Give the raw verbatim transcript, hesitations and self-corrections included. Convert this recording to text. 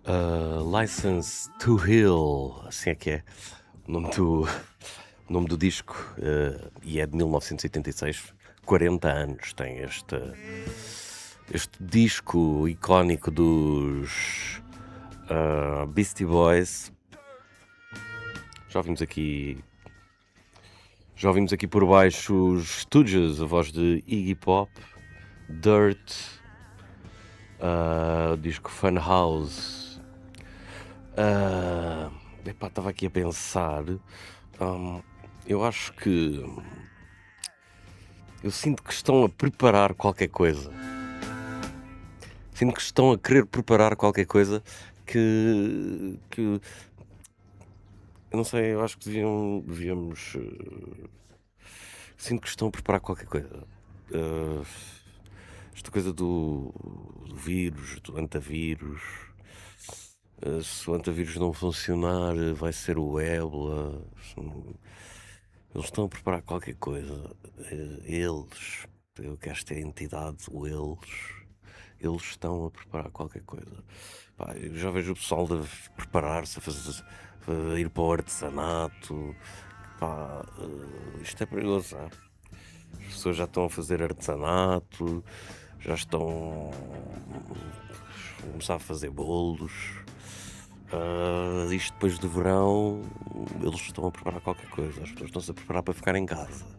Uh, License to Heal, assim é que é o nome do, o nome do disco, uh, e é de mil novecentos e oitenta e seis, quarenta anos tem este, este disco icónico dos uh, Beastie Boys. Já ouvimos aqui, já ouvimos aqui por baixo os Stooges, a voz de Iggy Pop, Dirt, uh, o disco Fun House. Uh, epá, estava aqui a pensar. Um, eu acho que eu sinto que estão a preparar qualquer coisa. Sinto que estão a querer preparar qualquer coisa que, que eu não sei, eu acho que deviam, devíamos. Uh, sinto que estão a preparar qualquer coisa. Uh, esta coisa do, do vírus, do antavírus. Uh, se o antavírus não funcionar, vai ser o ébola. Eles estão a preparar qualquer coisa. Eles, eu que esta entidade, o eles, eles estão a preparar qualquer coisa. Pá, eu já vejo o pessoal de preparar-se a, fazer, a ir para o artesanato. Pá, isto é perigoso, não é? As pessoas já estão a fazer artesanato, já estão a começar a fazer bolos. Uh, isto depois do verão, eles estão a preparar qualquer coisa. As pessoas estão-se a preparar para ficar em casa.